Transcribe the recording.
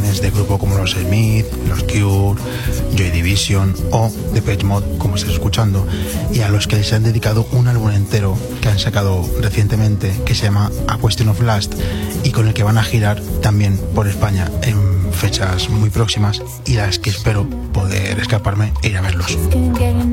fans de grupos como los Smith, los Cure, Joy Division o Depeche Mode, como estáis escuchando, y a los que les han dedicado un álbum entero que han sacado recientemente que se llama A Question of Last y con el que van a girar también por España en fechas muy próximas y las que espero poder escaparme e ir a verlos.